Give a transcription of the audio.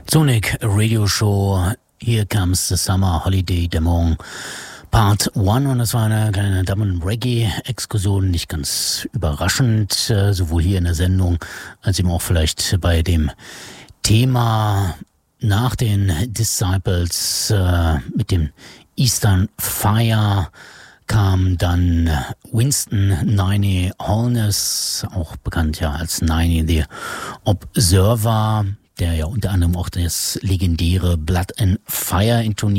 Sonic Radio Show, Here Comes the Summer Holiday Demo Part 1, und das war eine kleine Double Reggae-Exkursion, nicht ganz überraschend, sowohl hier in der Sendung als eben auch vielleicht bei dem Thema nach den Disciples mit dem Eastern Fire kam dann Winston Niney Holness, auch bekannt ja als Niney the Observer, der ja unter anderem auch das legendäre Blood and Fire intoniert.